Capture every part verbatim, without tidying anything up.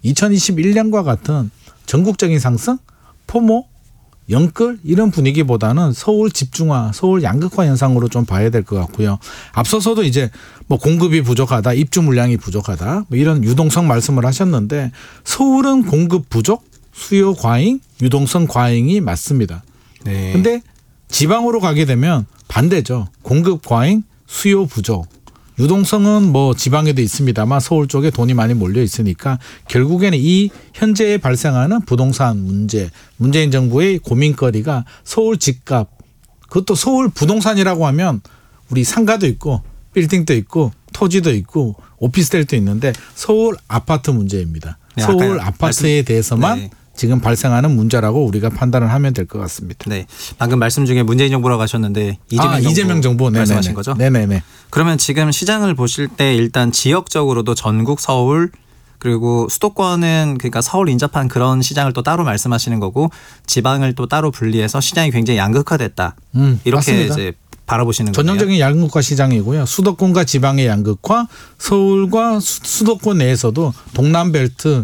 이천이십일 년과 같은 전국적인 상승, 포모, 영끌 이런 분위기보다는 서울 집중화, 서울 양극화 현상으로 좀 봐야 될 것 같고요. 앞서서도 이제 뭐 공급이 부족하다, 입주 물량이 부족하다, 뭐 이런 유동성 말씀을 하셨는데 서울은 공급 부족, 수요 과잉, 유동성 과잉이 맞습니다. 네. 근데 지방으로 가게 되면 반대죠. 공급 과잉, 수요 부족. 유동성은 뭐 지방에도 있습니다만 서울 쪽에 돈이 많이 몰려 있으니까 결국에는 이 현재에 발생하는 부동산 문제, 문재인 정부의 고민거리가 서울 집값, 그것도 서울 부동산이라고 하면 우리 상가도 있고 빌딩도 있고 토지도 있고 오피스텔도 있는데 서울 아파트 문제입니다. 네, 서울 아파트에 대해서만 네. 지금 발생하는 문제라고 우리가 판단을 하면 될 것 같습니다. 네, 방금 말씀 중에 문재인 정부라고 하셨는데 이재명, 아, 정부, 이재명 정부 말씀하신 거죠? 네네네. 그러면 지금 시장을 보실 때 일단 지역적으로도 전국, 서울 그리고 수도권은 그러니까 서울 인접한 그런 시장을 또 따로 말씀하시는 거고 지방을 또 따로 분리해서 시장이 굉장히 양극화됐다. 음, 이렇게 맞습니다. 이제 바라보시는 거예요. 전형적인 양극화 시장이고요. 수도권과 지방의 양극화, 서울과 수, 수도권 내에서도 동남벨트,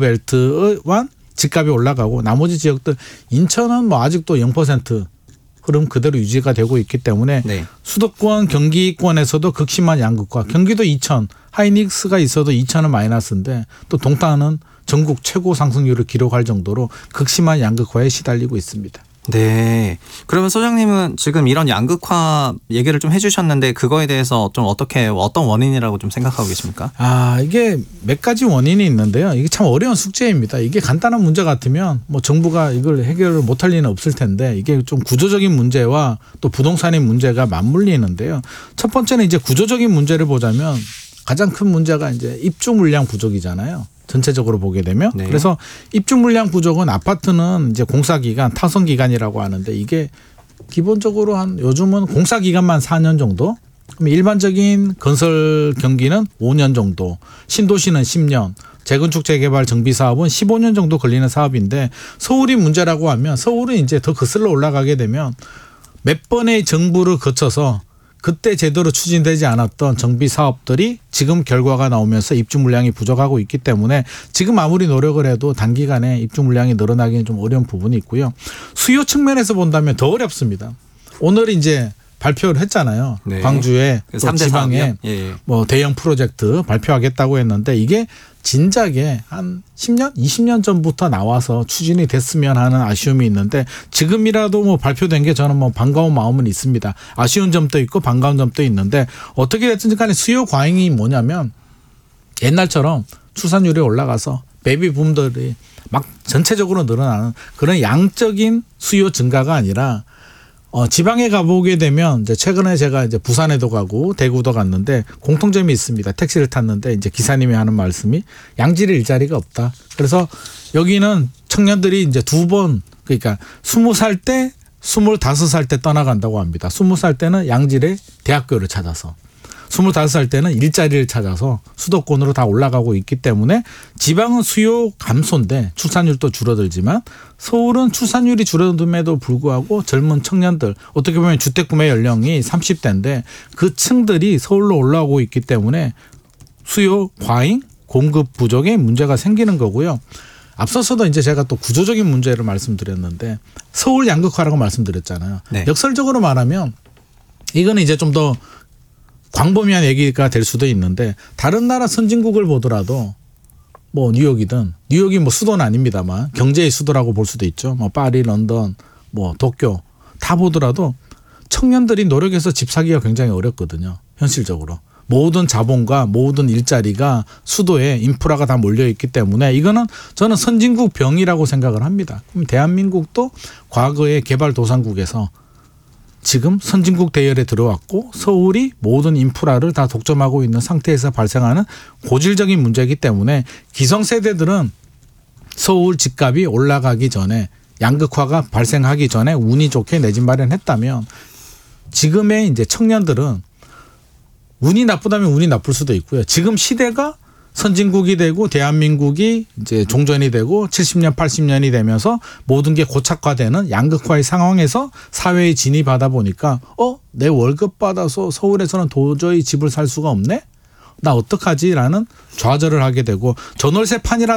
경부벨트와 집값이 올라가고 나머지 지역들 인천은 뭐 아직도 영 퍼센트 흐름 그대로 유지가 되고 있기 때문에 네. 수도권 경기권에서도 극심한 양극화. 경기도 이천 하이닉스가 있어도 이천은 마이너스인데 또 동탄은 전국 최고 상승률을 기록할 정도로 극심한 양극화에 시달리고 있습니다. 네. 그러면 소장님은 지금 이런 양극화 얘기를 좀 해주셨는데 그거에 대해서 좀 어떻게 어떤 원인이라고 좀 생각하고 계십니까? 아 이게 몇 가지 원인이 있는데요. 이게 참 어려운 숙제입니다. 이게 간단한 문제 같으면 뭐 정부가 이걸 해결을 못할 리는 없을 텐데 이게 좀 구조적인 문제와 또 부동산의 문제가 맞물리는데요. 첫 번째는 이제 구조적인 문제를 보자면 가장 큰 문제가 이제 입주 물량 부족이잖아요. 전체적으로 보게 되면 네. 그래서 입주 물량 부족은 아파트는 이제 공사 기간, 타선 기간이라고 하는데 이게 기본적으로 한 요즘은 공사 기간만 사 년 정도, 그럼 일반적인 건설 경기는 오 년 정도, 신도시는 십 년, 재건축 재개발 정비 사업은 십오 년 정도 걸리는 사업인데 서울이 문제라고 하면 서울은 이제 더 거슬러 올라가게 되면 몇 번의 정부를 거쳐서 그때 제대로 추진되지 않았던 정비 사업들이 지금 결과가 나오면서 입주 물량이 부족하고 있기 때문에 지금 아무리 노력을 해도 단기간에 입주 물량이 늘어나기는 좀 어려운 부분이 있고요. 수요 측면에서 본다면 더 어렵습니다. 오늘 이제 발표를 했잖아요. 네. 광주에 또 지방에 예, 예. 뭐 대형 프로젝트 발표하겠다고 했는데 이게 진작에 한 십 년, 이십 년 전부터 나와서 추진이 됐으면 하는 아쉬움이 있는데 지금이라도 뭐 발표된 게 저는 뭐 반가운 마음은 있습니다. 아쉬운 점도 있고 반가운 점도 있는데 어떻게 됐든지 간에 수요 과잉이 뭐냐면 옛날처럼 출산율이 올라가서 베이비 붐들이 막 전체적으로 늘어나는 그런 양적인 수요 증가가 아니라 어, 지방에 가보게 되면 이제 최근에 제가 이제 부산에도 가고 대구도 갔는데 공통점이 있습니다. 택시를 탔는데 이제 기사님이 하는 말씀이 양질의 일자리가 없다. 그래서 여기는 청년들이 이제 두 번 그러니까 스무 살 때, 스물다섯 살 때 떠나간다고 합니다. 스무 살 때는 양질의 대학교를 찾아서. 스물다섯 살 때는 일자리를 찾아서 수도권으로 다 올라가고 있기 때문에 지방은 수요 감소인데 출산율도 줄어들지만 서울은 출산율이 줄어듦에도 불구하고 젊은 청년들 어떻게 보면 주택 구매 연령이 삼십 대인데 그 층들이 서울로 올라오고 있기 때문에 수요 과잉, 공급 부족의 문제가 생기는 거고요. 앞서서도 이제 제가 또 구조적인 문제를 말씀드렸는데 서울 양극화라고 말씀드렸잖아요. 네. 역설적으로 말하면 이거는 이제 좀 더 광범위한 얘기가 될 수도 있는데 다른 나라 선진국을 보더라도 뭐 뉴욕이든 뉴욕이 뭐 수도는 아닙니다만 경제의 수도라고 볼 수도 있죠. 뭐 파리, 런던, 뭐 도쿄 다 보더라도 청년들이 노력해서 집 사기가 굉장히 어렵거든요. 현실적으로. 모든 자본과 모든 일자리가 수도에 인프라가 다 몰려있기 때문에 이거는 저는 선진국 병이라고 생각을 합니다. 그럼 대한민국도 과거의 개발도상국에서 지금 선진국 대열에 들어왔고 서울이 모든 인프라를 다 독점하고 있는 상태에서 발생하는 고질적인 문제이기 때문에 기성세대들은 서울 집값이 올라가기 전에 양극화가 발생하기 전에 운이 좋게 내 집 마련했다면 지금의 이제 청년들은 운이 나쁘다면 운이 나쁠 수도 있고요. 지금 시대가 선진국이 되고 대한민국이 이제 종전이 되고 칠십 년, 팔십 년이 되면서 모든 게 고착화되는 양극화의 상황에서 사회에 진입하다 보니까 어? 내 월급 받아서 서울에서는 도저히 집을 살 수가 없네? 나 어떡하지? 라는 좌절을 하게 되고 전월세 판이라